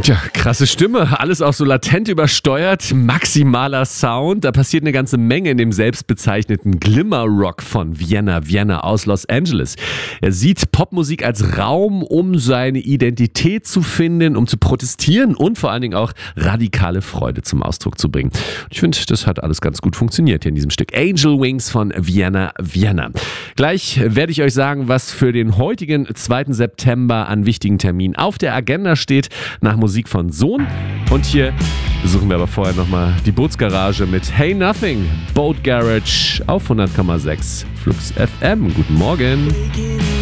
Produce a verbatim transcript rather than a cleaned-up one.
Tja, krasse Stimme, alles auch so latent übersteuert, maximaler Sound. Da passiert eine ganze Menge in dem selbstbezeichneten Glimmer-Rock von Vienna, Vienna aus Los Angeles. Er sieht Popmusik als Raum, um seine Identität zu finden, um zu protestieren und vor allen Dingen auch radikale Freude zum Ausdruck zu bringen. Ich finde, das hat alles ganz gut funktioniert hier in diesem Stück. Angel Wings von Vienna, Vienna. Gleich werde ich euch sagen, was für den heutigen zweiten September an wichtigen Terminen auf der Agenda steht, nach Musik von Sohn. Und hier besuchen wir aber vorher nochmal die Bootsgarage mit Hey Nothing, Boat Garage auf hundert Komma sechs Flux F M. Guten Morgen.